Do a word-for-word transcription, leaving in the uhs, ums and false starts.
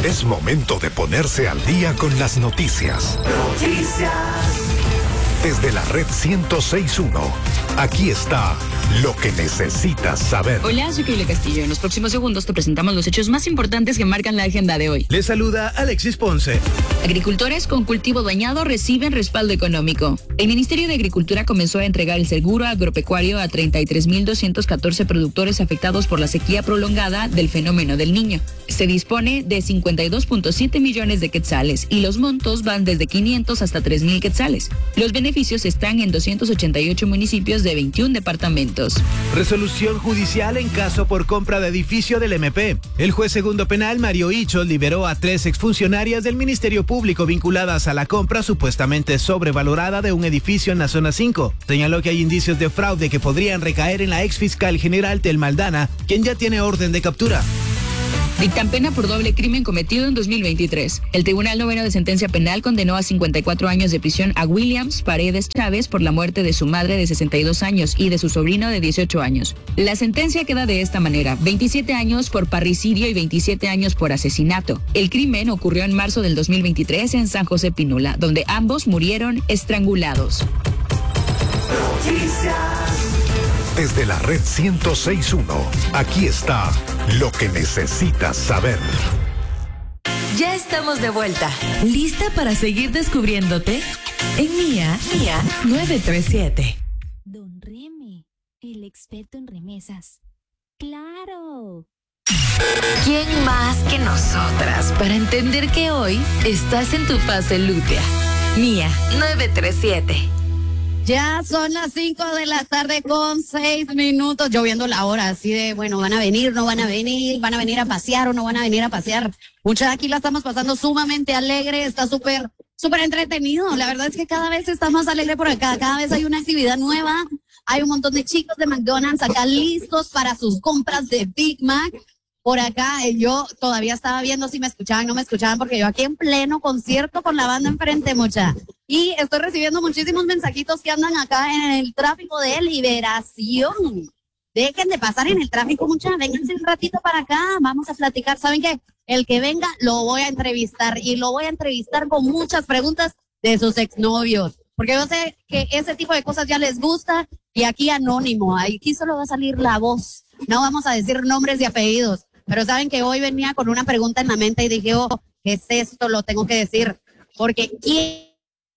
Es momento de ponerse al día con las noticias. Noticias. Desde la red ciento seis punto uno, aquí está lo que necesitas saber. Hola, soy Keila Castillo. En los próximos segundos te presentamos los hechos más importantes que marcan la agenda de hoy. Les saluda Alexis Ponce. Agricultores con cultivo dañado reciben respaldo económico. El Ministerio de Agricultura comenzó a entregar el seguro agropecuario a treinta y tres mil doscientos catorce productores afectados por la sequía prolongada del fenómeno del Niño. Se dispone de cincuenta y dos punto siete millones de quetzales y los montos van desde quinientos hasta tres mil quetzales. Los beneficios están en doscientos ochenta y ocho municipios de veintiún departamentos. Resolución judicial en caso por compra de edificio del M P. El juez segundo penal, Mario Hichos, liberó a tres exfuncionarias del Ministerio Público vinculadas a la compra supuestamente sobrevalorada de un edificio en la zona cinco. Señaló que hay indicios de fraude que podrían recaer en la exfiscal general Tel Maldana, quien ya tiene orden de captura. Dictan pena por doble crimen cometido en dos mil veintitrés. El Tribunal Noveno de Sentencia Penal condenó a cincuenta y cuatro años de prisión a Williams Paredes Chávez por la muerte de su madre de sesenta y dos años y de su sobrino de dieciocho años. La sentencia queda de esta manera: veintisiete años por parricidio y veintisiete años por asesinato. El crimen ocurrió en marzo del dos mil veintitrés en San José Pinula, donde ambos murieron estrangulados. Noticias. Desde la red ciento seis punto uno, aquí está lo que necesitas saber. Ya estamos de vuelta. ¿Lista para seguir descubriéndote? En Mía, Mía nueve tres siete. Don Remy, el experto en remesas. ¡Claro! ¿Quién más que nosotras para entender que hoy estás en tu fase lútea? Mía nueve tres siete. Ya son las cinco de la tarde con seis minutos. Yo viendo la hora así de, bueno, van a venir, no van a venir, van a venir a pasear o no van a venir a pasear. Mucha aquí la estamos pasando sumamente alegre, está súper, súper entretenido. La verdad es que cada vez está más alegre por acá, cada vez hay una actividad nueva. Hay un montón de chicos de McDonald's acá listos para sus compras de Big Mac. Por acá, eh, yo todavía estaba viendo si me escuchaban o no me escuchaban, porque yo aquí en pleno concierto con la banda enfrente, mucha. Y estoy recibiendo muchísimos mensajitos que andan acá en el tráfico de Liberación. Dejen de pasar en el tráfico, mucha. Vénganse un ratito para acá, vamos a platicar. ¿Saben qué? El que venga lo voy a entrevistar, y lo voy a entrevistar con muchas preguntas de sus exnovios. Porque yo sé que ese tipo de cosas ya les gusta, y aquí anónimo, aquí solo va a salir la voz. No vamos a decir nombres y apellidos. Pero saben que hoy venía con una pregunta en la mente y dije, oh, ¿qué es esto? Lo tengo que decir. Porque ¿quién